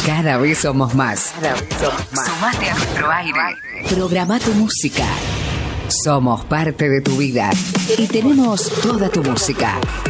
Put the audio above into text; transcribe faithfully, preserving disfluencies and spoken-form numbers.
Cada vez somos más. Cada vez somos más. Sumate a nuestro aire. Programa tu música. Somos parte de tu vida y tenemos toda tu música.